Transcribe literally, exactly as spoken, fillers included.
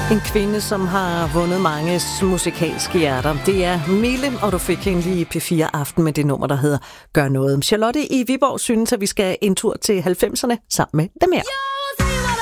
En kvinde, som har vundet mange musikalske hjerter. Det er Mille, og du fik hende lige i P fire Aften med det nummer, der hedder Gør noget. Charlotte i Viborg synes, at vi skal en tur til halvfemserne sammen med dem her.